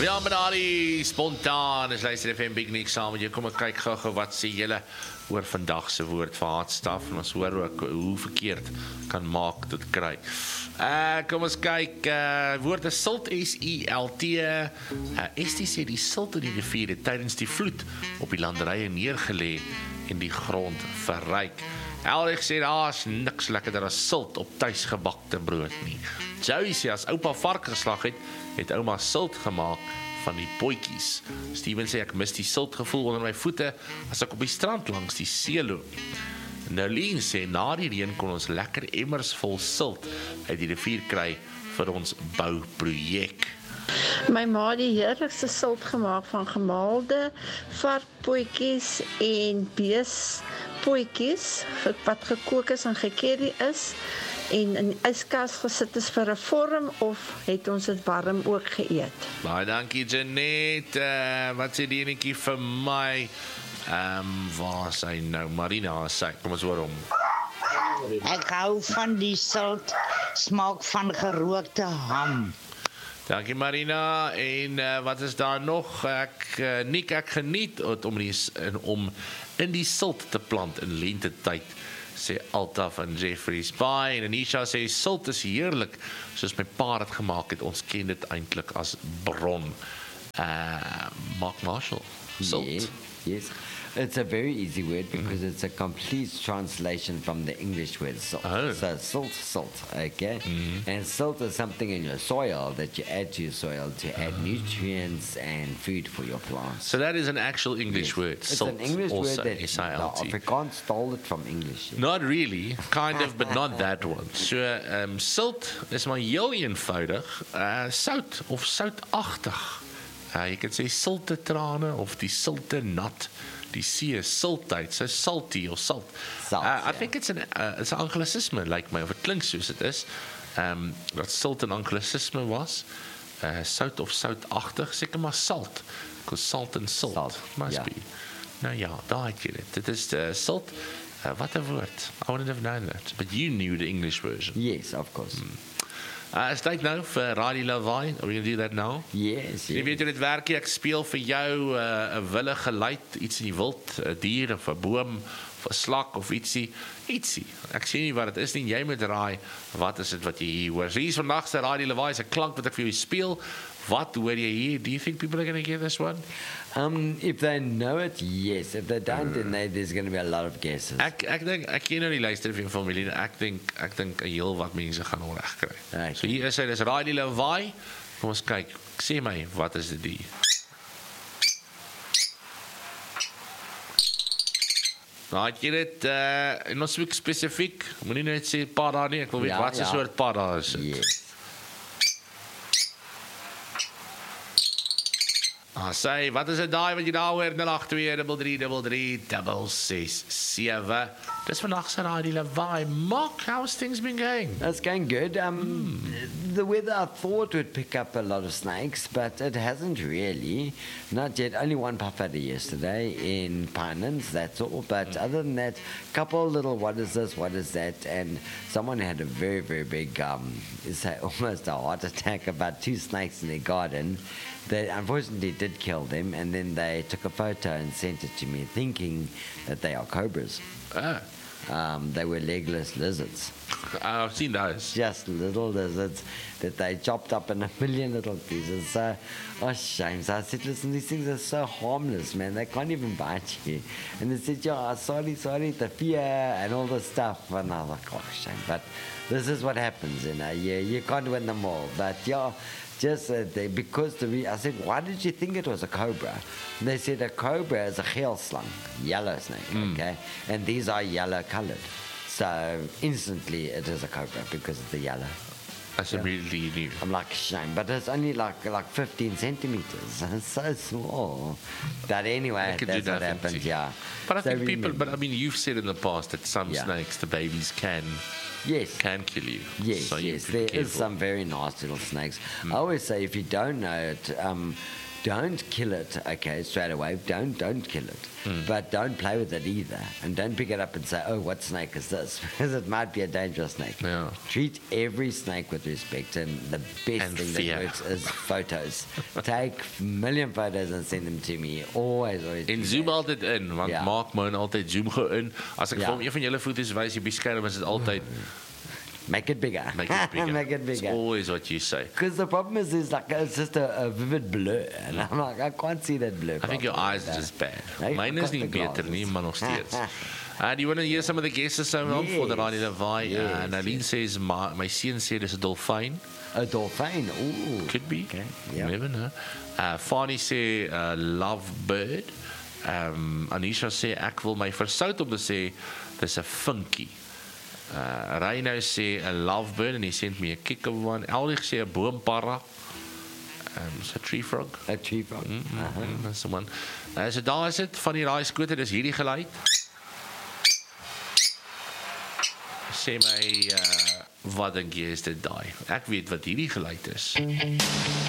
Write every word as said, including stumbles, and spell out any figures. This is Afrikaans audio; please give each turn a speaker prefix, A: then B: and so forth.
A: Ja, met daardie spontaan is luister F M Big Nick saam met jou. Kom ek kyk gou-gou wat sê julle oor vandag se woord vir hardstaf en ons hoor ook hoe verkeerd kan maak dit kry. Uh, kom ons kyk, uh, woord is silt, S I L T. Uh, Estie sê die silt in die rivier het tydens die vloed op die landerye neergelê en die grond verryk. Elrig sê daar is niks lekkerder as silt op tuisgebakte brood nie. Joey sê as oupa vark geslag het, het ouma silt gemaak van die potjies. Steven sê ek mis die siltgevoel onder my voete as ek op die strand langs die see loop. Nolien sê na die reën kon ons lekker emmers vol silt uit die rivier kry vir ons bouprojek.
B: My ma het die heerlikste silt gemaak van gemaalde varkpotjies en beespotjies wat gekook is en gekerry is en in die yskas gesit is vir 'n vorm of het ons dit warm ook geëet.
A: Baie dankie Janet. Uh, wat sê die enetjie vir my? Ehm um, waar is hy nou? Marina sê, kom ons hoor hom.
C: Ek hou van die silt smaak van gerookte ham.
A: Dankie Marina. En uh, wat is daar nog? Ek uh, Nick, ek geniet het om die om in die silt te plant in lentetyd, sê Altaf en Jeffrey's Pie. En Anisha sê silt is heerlik soos my pa het gemaak het. Ons ken dit eintlik as bron. Uh, Mark Marshall. Silt.
D: Yes, yes. It's a very easy word because it's a complete translation from the English word salt.
A: Oh.
D: So salt, salt, okay?
A: Mm-hmm.
D: And salt is something in your soil that you add to your soil to add
A: Oh.
D: nutrients and food for your plants.
A: So that is an actual English
D: Yes.
A: word.
D: It's
A: Salt,
D: an English
A: also,
D: word that
A: S I L
D: the
A: T.
D: Afrikaans stole it from English.
A: Not really, kind of, but not that one. So, um, silt is maar heel eenvoudig. Uh, sout of soutagtig. Uh, jy kan sê silte trane of die silte nat. Die see is siltheid, so salty of salt.
D: Salt,
A: uh, I
D: yeah.
A: think it's an uh, it's an anglicisme, like my, of het klink soos het is. Um, dat silt een anglicisme was. Uh, sout of soutagtig, seker maar salt. Because salt and salt,
D: Salt,
A: must
D: ja.
A: be. Nou ja, daar het jy dit. Dit is uh, salt. Uh, wat een woord. I wouldn't have known that. But you knew the English version.
D: Yes, of course.
A: Mm. Uh, is tyd nou vir Radio Lawaai. Are we going to do that now?
D: Yes,
A: Jy
D: yes.
A: weet hoe dit werk, ek speel vir jou 'n uh, wille geluid, iets in die wild, 'n dier of 'n boom of 'n slak of ietsie, ietsie. Ek sê nie wat dit is nie, jy moet raai wat is dit wat jy hier hoor. So hier is vandag se Radio Lawaai se klank wat ek vir jou speel. Wat hoor jy hier? Do you think people are going to get this one?
D: Um, if they know it, yes. If they don't, then they, there's going to be a lot of guesses.
A: Ek ek dink ek ken nou die luister van familie. Ek dink ek dink 'n heel wat mense gaan hom reg kry.
D: Okay.
A: So hier is hy, dis Radio Lawaai. Kom ons kyk. Sê my, wat is dit die? Nou, het jy dit, uh, en ons soek spesifiek, moenie net sê padda nie, ek wil weet
D: Ja,
A: wat se
D: ja.
A: soort padda is dit.
D: Yes.
A: Ah, sê, wat is dit daai wat jy daar hoor? nul agt twee drie drie drie drie ses sewe. Dis vandag se Radio Lawaai. Mark, how's things been going?
D: That's going good. Um, The weather I thought would pick up a lot of snakes, but it hasn't really. Not yet. Only one puffer yesterday in Pinelands, that's all. But other than that, couple little what is this, what is that, and someone had a very, very big, um, it's a, almost a heart attack about two snakes in their garden. They unfortunately did kill them, and then they took a photo and sent it to me, thinking that they are cobras.
A: Ah,
D: Um, they were legless lizards.
A: I've seen those.
D: Just little lizards that they chopped up in a million little pieces. So, oh, shame. So I said, listen, these things are so harmless, man. They can't even bite you. And they said, yeah, sorry, sorry, the fear and all this stuff. And I was like, oh, shame. But this is what happens, you know. You, you can't win them all. But, yeah, just uh, they, because the re- I said, why did you think it was a cobra? And they said a cobra is a geel slang, yellow snake,
A: Mm.
D: okay? And these are yellow colored. So instantly it is a cobra because of the yellow.
A: That's immediately new.
D: I'm like, shame, but it's only like like fifteen centimeters. It's so small. But anyway,
A: They could do
D: that's what
A: nothing to
D: happens,
A: you.
D: yeah.
A: But I
D: So
A: think people,
D: remember-
A: but I mean, you've said in the past that some
D: Yeah.
A: snakes, the babies can
D: Yes.
A: can kill you.
D: Yes,
A: so you
D: yes,
A: have to be
D: there is
A: careful.
D: some very nice little snakes. I always say if you don't know it, um, don't kill it, okay, straight away. Don't don't kill it. Mm. But don't play with it either. And don't pick it up and say, oh, what snake is this? Because it might be a dangerous snake.
A: Yeah.
D: Treat every snake with respect. And the best
A: and
D: thing
A: fear.
D: that works is photos. Take a million photos and send them to me. Always, always.
A: En zoom that. Altyd in, want
D: ja.
A: maak man altyd zoom gou in. As ek
D: ja.
A: vir hom een van julle foto's wys op die skerm, is dit altyd
D: make it bigger.
A: Make it bigger.
D: Make it bigger.
A: It's always what you say.
D: Because the problem is, is like it's just a, a vivid blur, and I'm like, I can't see that blur.
A: I think your eyes are just bad.
D: Hey,
A: Mine is nie beter nie, maar nog steeds. Uh, do you want to hear some of the guesses so well
D: yes.
A: for the Radio Levi?
D: Yes,
A: uh, Naline
D: yes.
A: says, my, my seun sê dis 'n dolfyn.
D: A dolphin. Ooh.
A: Could be.
D: Okay.
A: Yep. Never know. Uh, Fani sê uh, lovebird. Um, Anisha sê ek wil my versout om te sê dis 'n vinkie. Uh, Reino sê 'n lovebird en hy sê my 'n kikkerwan. Eldig sê 'n boomparra. Um, so 'n tree frog.
D: 'n tree frog.
A: Mm -hmm. uh-huh. That's the one. Uh, so daar is dit van die raai skote, dis hierdie geluid. Sê my uh, wat dink jy is dit daai? Ek weet wat hierdie geluid is.